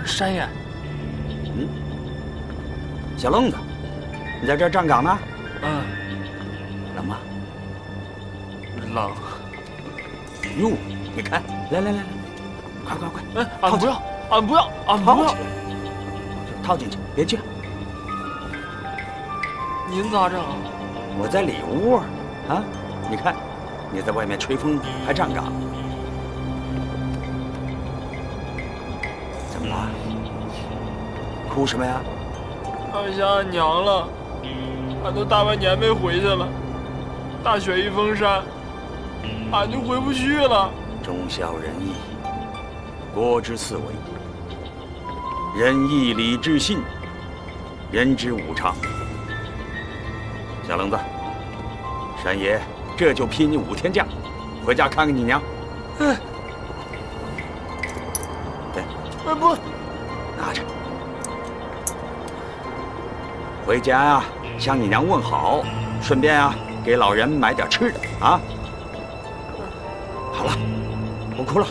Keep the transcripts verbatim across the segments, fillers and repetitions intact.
山爷， 嗯，小愣子，你在这儿站岗呢？ 嗯， 冷吗？ 冷。 哟，你看，来来来来，快快快！ 哎，俺不要，俺不要，俺不要。 套进去，别去。 您咋整啊？ 我在里屋啊，你看，你在外面吹风还站岗，怎么了？哭什么呀？ 俺想俺娘了，俺都大半年没回去了，大雪一封山，俺就回不去了。 忠孝仁义，国之四维，仁义礼智信，人之五常。小愣子，山爷这就批你五天假，回家看看你娘。 哎， 对， 哎不， 拿着，回家呀、啊，向你娘问好，顺便啊给老人买点吃的啊。好了，不哭了。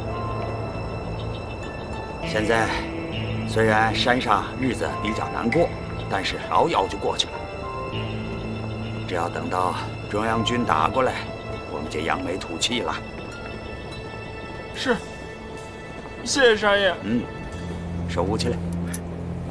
现在虽然山上日子比较难过，但是熬一熬就过去了。只要等到中央军打过来，我们就扬眉吐气了。 是，谢谢山爷。 嗯，收屋去了。